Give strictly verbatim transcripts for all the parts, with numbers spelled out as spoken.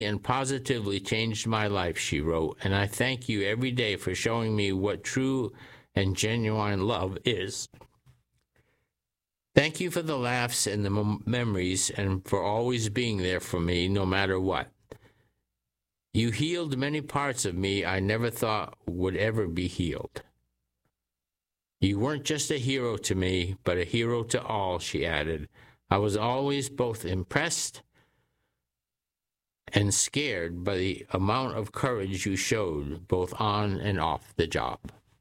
and positively changed my life, she wrote, and I thank you every day for showing me what true and genuine love is. Thank you for the laughs and the mem- memories and for always being there for me no matter what. You healed many parts of me I never thought would ever be healed. You weren't just a hero to me, but a hero to all, she added. I was always both impressed and scared by the amount of courage you showed, both on and off the job.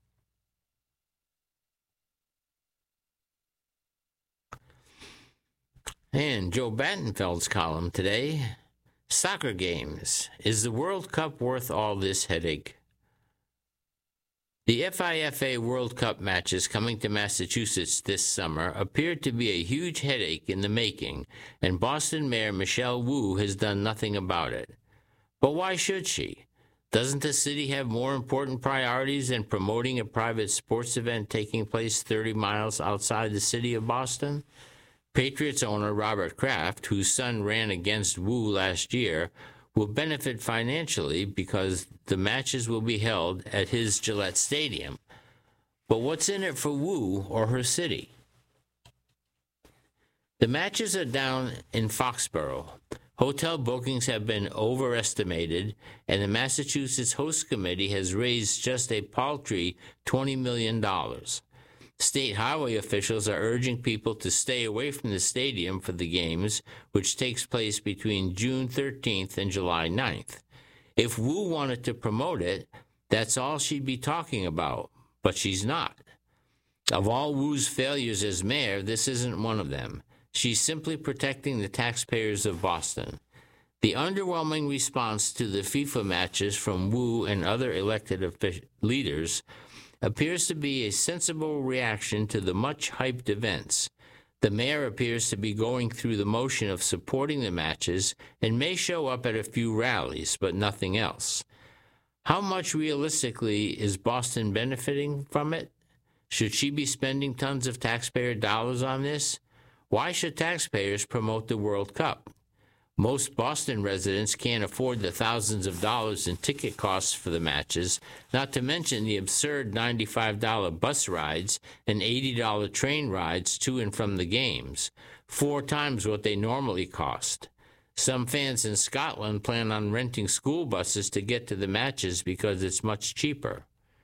And Joe Battenfeld's column today, Soccer Games. Is the World Cup worth all this headache? The F I F A World Cup matches coming to Massachusetts this summer appear to be a huge headache in the making, and Boston Mayor Michelle Wu has done nothing about it. But why should she? Doesn't the city have more important priorities than promoting a private sports event taking place thirty miles outside the city of Boston? Patriots owner Robert Kraft, whose son ran against Wu last year, will benefit financially because the matches will be held at his Gillette Stadium. But what's in it for Wu or her city? The matches are down in Foxborough. Hotel bookings have been overestimated, and the Massachusetts Host Committee has raised just a paltry twenty million dollars. State highway officials are urging people to stay away from the stadium for the games, which takes place between June thirteenth and July ninth. If Wu wanted to promote it, that's all she'd be talking about, but she's not. Of all Wu's failures as mayor, this isn't one of them. She's simply protecting the taxpayers of Boston. The underwhelming response to the FIFA matches from Wu and other elected leaders appears to be a sensible reaction to the much-hyped events. The mayor appears to be going through the motion of supporting the matches and may show up at a few rallies, but nothing else. How much realistically is Boston benefiting from it? Should she be spending tons of taxpayer dollars on this? Why should taxpayers promote the World Cup? Most Boston residents can't afford the thousands of dollars in ticket costs for the matches, not to mention the absurd ninety-five dollars bus rides and eighty dollars train rides to and from the games, four times what they normally cost. Some fans in Scotland plan on renting school buses to get to the matches because it's much cheaper.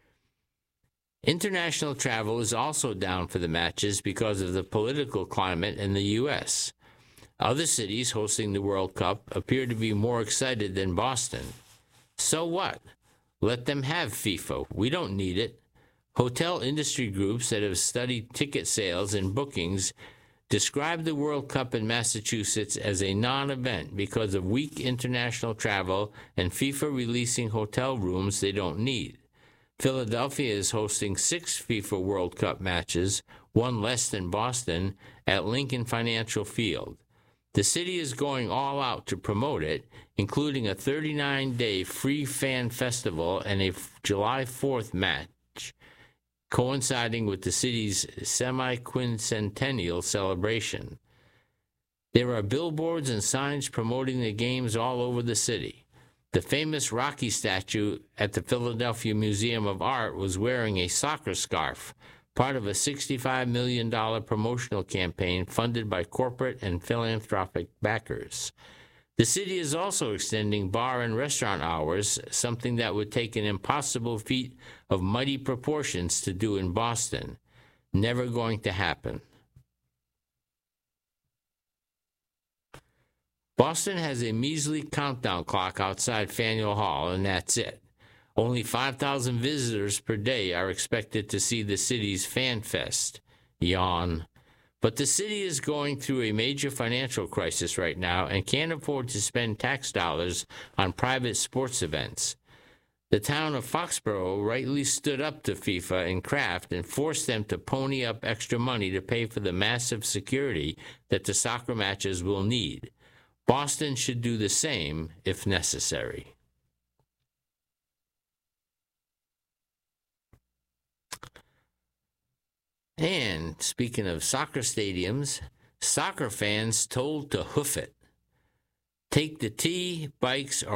International travel is also down for the matches because of the political climate in the U S Other cities hosting the World Cup appear to be more excited than Boston. So what? Let them have FIFA. We don't need it. Hotel industry groups that have studied ticket sales and bookings describe the World Cup in Massachusetts as a non-event because of weak international travel and FIFA releasing hotel rooms they don't need. Philadelphia is hosting six FIFA World Cup matches, one less than Boston, at Lincoln Financial Field. The city is going all out to promote it, including a thirty-nine day free fan festival and a July fourth match, coinciding with the city's semi-quincentennial celebration. There are billboards and signs promoting the games all over the city. The famous Rocky statue at the Philadelphia Museum of Art was wearing a soccer scarf, part of a sixty-five million dollars promotional campaign funded by corporate and philanthropic backers. The city is also extending bar and restaurant hours, something that would take an impossible feat of mighty proportions to do in Boston. Never going to happen. Boston has a measly countdown clock outside Faneuil Hall, and that's it. Only five thousand visitors per day are expected to see the city's Fan Fest. Yawn. But the city is going through a major financial crisis right now and can't afford to spend tax dollars on private sports events. The town of Foxborough rightly stood up to FIFA and Kraft and forced them to pony up extra money to pay for the massive security that the soccer matches will need. Boston should do the same if necessary. And speaking of soccer stadiums, soccer fans told to hoof it. Take the T, bikes, or